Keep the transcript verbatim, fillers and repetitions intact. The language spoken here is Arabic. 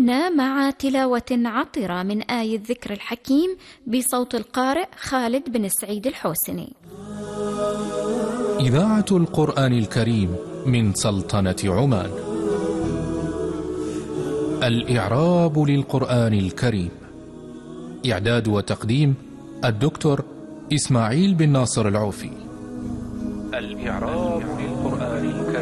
كنا مع تلاوة عطرة من آية الذكر الحكيم بصوت القارئ خالد بن سعيد الحوسني. إذاعة القرآن الكريم من سلطنة عمان. الإعراب للقرآن الكريم. إعداد وتقديم الدكتور إسماعيل بن ناصر العوفي. الإعراب للقرآن الكريم.